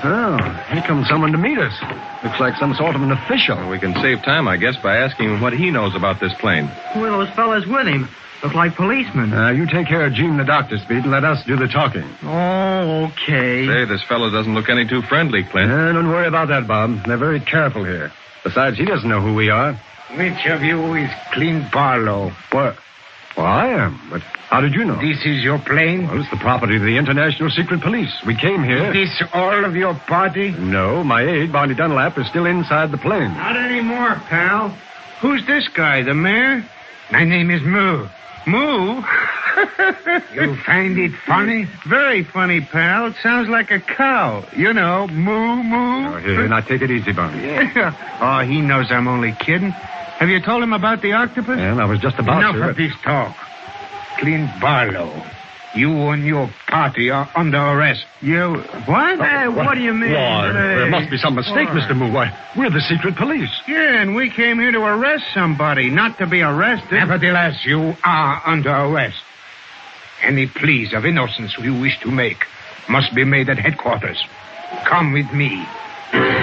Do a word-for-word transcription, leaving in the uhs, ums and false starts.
Oh, here comes someone to meet us. Looks like some sort of an official. Well, we can save time, I guess, by asking him what he knows about this plane. Who are those fellas with him? Look like policemen. Uh, you take care of Gene the doctor, Speed, and let us do the talking. Oh, okay. Say, this fellow doesn't look any too friendly, Clint. Uh, don't worry about that, Bob. They're very careful here. Besides, he doesn't know who we are. Which of you is Clint Barlow? What? Well, I am, but how did you know? This is your plane? Well, it's the property of the International Secret Police. We came here... Is this all of your party? No, my aide, Barney Dunlap, is still inside the plane. Not anymore, pal. Who's this guy, the mayor? My name is Moo. Moo? You find it funny? Very funny, pal. It sounds like a cow. You know, moo, moo. Oh, here, now take it easy, Barney. Yeah. Oh, he knows I'm only kidding. Have you told him about the octopus? And I was just about Enough to... of this talk. Clint Barlow, you and your party are under arrest. You... What? Hey, what do you mean? Why, Hey. there must be some mistake, Why? Mister Moo. Why, we're the secret police. Yeah, and we came here to arrest somebody, not to be arrested. Nevertheless, you are under arrest. Any pleas of innocence you wish to make must be made at headquarters. Come with me.